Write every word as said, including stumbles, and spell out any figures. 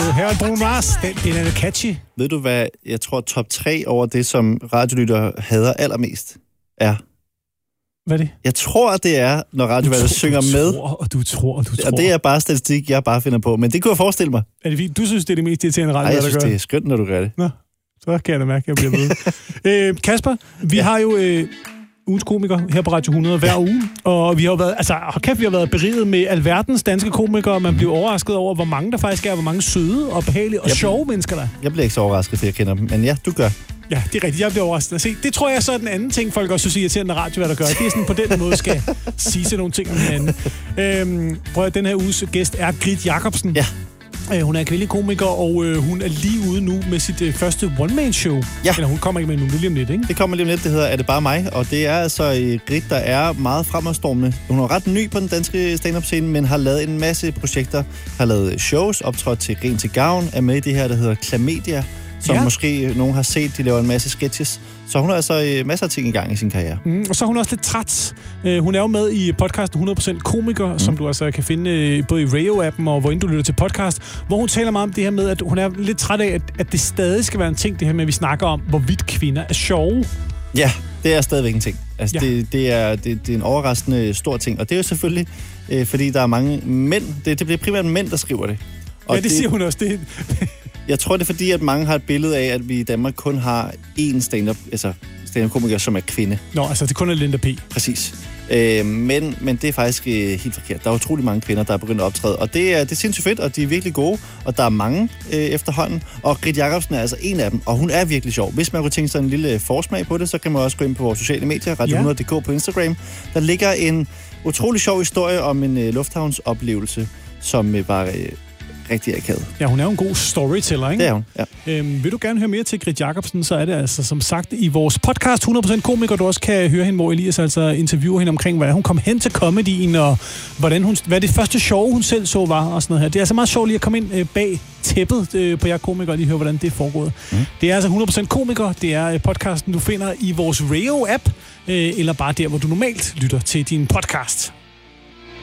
Harold Bruno Mars. Den, den er catchy. Ved du hvad, jeg tror top tre over det, som radiolytter hader allermest, er... Hvad er det? Jeg tror, det er, når radioværter synger du med. Tror, og du tror, og du tror. Og det er bare statistik, jeg bare finder på. Men det kunne jeg forestille mig. Er det fint? Du synes, det er det mest irriterende radioværter, gør? Nej, jeg synes, det er skønt, når du gør det. Nå, så kan jeg da mærke, at jeg bliver ved. øh, Kasper, vi ja. har jo øh, ugens komiker her på Radio hundrede hver ja. uge. Og vi har jo været, altså, kæft, vi har været beriget med alverdens danske komikere. Man bliver overrasket over, hvor mange der faktisk er, hvor mange søde og behagelige og jeg sjove mennesker der. Jeg bliver ikke så overrasket, for jeg kender dem. Men ja, du gør. Ja, det er rigtigt. Jeg bliver overrasket at se. Det tror jeg så er den anden ting, folk også synes irriterende radio, hvad der gør. Det er sådan på den måde, skal sige sig nogle ting om hinanden. Øhm, prøv at den her uges gæst er Grit Jacobsen. Ja. Øh, hun er kvindelig komiker, og øh, hun er lige ude nu med sit øh, første one-man-show. Ja. Eller hun kommer ikke med nu, lige om lidt, ikke? Det kommer lige om lidt. Det hedder Er det bare mig? Og det er altså øh, Grit, der er meget fremadstormende. Hun er ret ny på den danske stand-up-scene, men har lavet en masse projekter. Har lavet shows, optrådt til Grin til Gavn, er med i det her, der hedder Klamedia, som ja. måske nogen har set. De laver en masse sketches. Så hun har altså øh, masser af ting i gang i sin karriere. Mm, og så er hun også lidt træt. Uh, hun er jo med i podcasten hundrede procent komiker, mm. som du altså kan finde uh, både i radio-appen og hvor end du lytter til podcast, hvor hun taler meget om det her med, at hun er lidt træt af, at, at det stadig skal være en ting, det her med, at vi snakker om, hvorvidt kvinder er sjove. Ja, det er stadigvæk en ting. Altså, ja. det, det, er, det, det er en overraskende stor ting. Og det er jo selvfølgelig, øh, fordi der er mange mænd. Det, det bliver primært mænd, der skriver det. Og ja, det, det siger hun også. Det Jeg tror, det er fordi, at mange har et billede af, at vi i Danmark kun har én stand-up, altså stand-up-komiker, som er kvinde. Nå, altså det kun er Linda P. Præcis. Øh, men, men det er faktisk øh, helt forkert. Der er utrolig mange kvinder, der er begyndt at optræde. Og det er, det er sindssygt fedt, og de er virkelig gode. Og der er mange øh, efterhånden. Og Grit Jacobsen er altså en af dem, og hun er virkelig sjov. Hvis man kunne tænke sig en lille forsmag på det, så kan man også gå ind på vores sociale medier, radio hundrede punktum d k på Instagram. Der ligger en utrolig sjov historie om en øh, lufthavnsoplevelse, som øh, var... Øh, rigtig akavet. Ja, hun er jo en god storyteller, ikke? Det er hun, ja. Øhm, vil du gerne høre mere til Grit Jacobsen, så er det altså som sagt i vores podcast hundrede procent komiker, du også kan høre hende, hvor Elias altså interviewer hende omkring, hvordan hun kom hen til comedyen, og hvordan hun, hvad det første show, hun selv så var, og sådan noget her. Det er altså meget sjovt lige at komme ind øh, bag tæppet øh, på jer komikere, og lige høre, hvordan det er foregået. Mm. Det er altså hundrede procent komiker, det er podcasten, du finder i vores radio-app, øh, eller bare der, hvor du normalt lytter til din podcast.